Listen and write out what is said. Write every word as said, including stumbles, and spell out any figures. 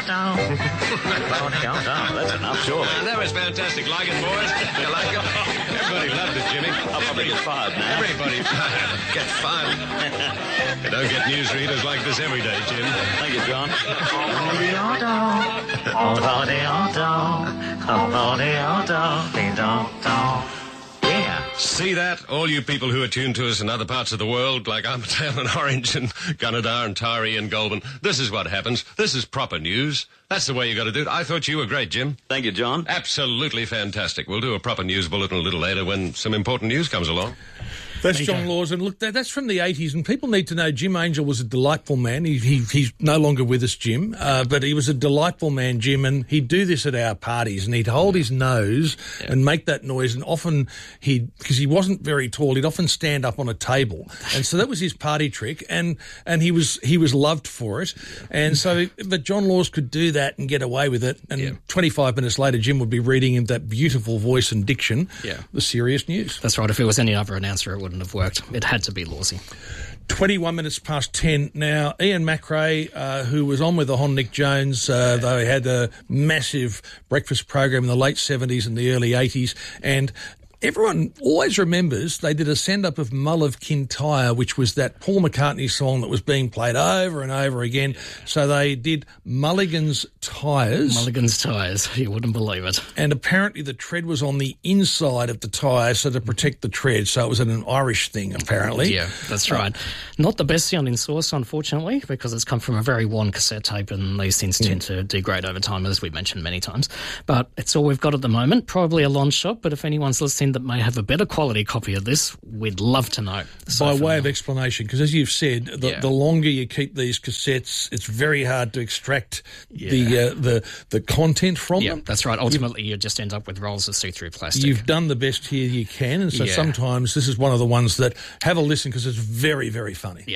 That's enough, surely. Uh, that was fantastic. Like it, boys? You like it? Everybody loved it, Jimmy. I'll probably get fired now. Everybody get fired. You don't get newsreaders like this every day, Jim. Thank you, John. Yeah. See that? All you people who are tuned to us in other parts of the world, like Armidale and Orange and Gunnedah and Tyree and Goulburn, this is what happens. This is proper news. That's the way you got to do it. I thought you were great, Jim. Thank you, John. Absolutely fantastic. We'll do a proper news bulletin a little later when some important news comes along. That's John Laws, and look, that, that's from the eighties, and people need to know Jim Angel was a delightful man. He, he, he's no longer with us, Jim, uh, but he was a delightful man, Jim, and he'd do this at our parties, and he'd hold his nose yeah. and make that noise, and often he'd, because he wasn't very tall, he'd often stand up on a table, and so that was his party trick, and and he was he was loved for it, and so, but John Laws could do that and get away with it, and yeah. twenty-five minutes later, Jim would be reading in that beautiful voice and diction yeah. the serious news. That's right. If it was any other announcer, it wouldn't have worked. It had to be Lawsy. twenty-one minutes past ten. Now, Ian McRae, uh, who was on with the Hon Nick Jones, uh, they had a massive breakfast program in the late seventies and the early eighties, and everyone always remembers they did a send-up of Mull of Kintyre, which was that Paul McCartney song that was being played over and over again. So they did Mulligan's Tyres. Mulligan's Tyres, you wouldn't believe it. And apparently the tread was on the inside of the tyre, so to protect the tread. So it was an Irish thing, apparently. Yeah, that's right. Uh, Not the best sounding source, unfortunately, because it's come from a very worn cassette tape, and these things tend to degrade over time, as we've mentioned many times. But it's all we've got at the moment. Probably a long shot, but if anyone's listening that may have a better quality copy of this, we'd love to know. So By way of explanation, because as you've said, the, yeah. the longer you keep these cassettes, it's very hard to extract yeah. the uh, the the content from yeah, them. That's right. Ultimately, you just end up with rolls of see-through plastic. You've done the best here you can, and so yeah. sometimes this is one of the ones that have a listen because it's very, very funny. Yeah.